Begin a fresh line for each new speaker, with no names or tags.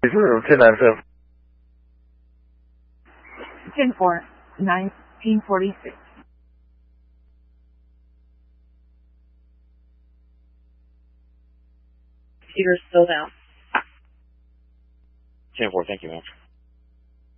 是天蓝色。
10-4, 1946.
Computer's still down.
10-4, thank you, ma'am.